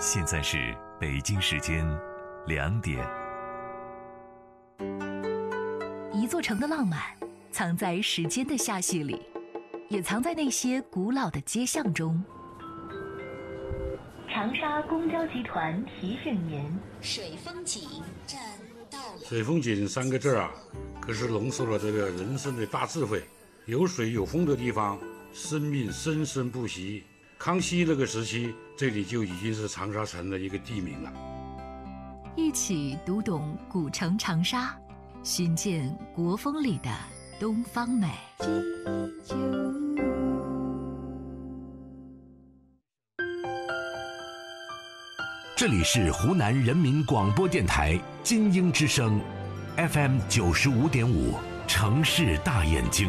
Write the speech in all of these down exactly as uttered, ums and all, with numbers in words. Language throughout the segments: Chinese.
现在是北京时间两点。 一座城的浪漫藏在时间的罅隙里，也藏在那些古老的街巷中。长沙公交集团提醒您： 水风景站到了。 水风景三个字啊，可是浓缩了这个人生的大智慧。有水有风的地方，生命生生不息。康熙那个时期，这里就已经是长沙城的一个地名了。 一起读懂古城长沙，寻见国风里的东方美。 这里是湖南人民广播电台金鹰之声 F M 九十五点五，城市大眼睛。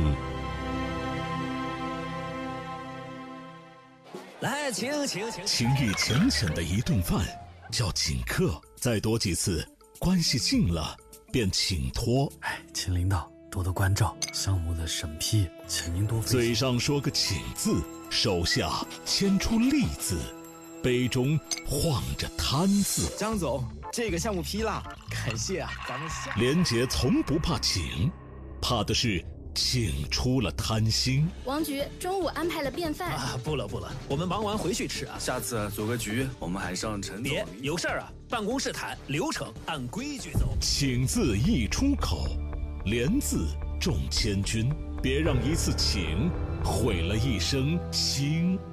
来，请请请。 情意浅浅的一顿饭叫请客，再多几次，关系近了便请托。 哎，请领导多多关照，项目的审批，请您多费心。 嘴上说个请字，手下牵出利字，杯中晃着贪字。 张总，这个项目批了，感谢啊，咱们下。 连杰从不怕请，怕的是请出了贪心。 王局中午安排了便饭啊，不了不了，我们忙完回去吃啊。 下次组个局，我们还上陈总。 别有事儿啊，办公室谈，流程按规矩走。 请字一出口，连字重千钧，别让一次请毁了一生情。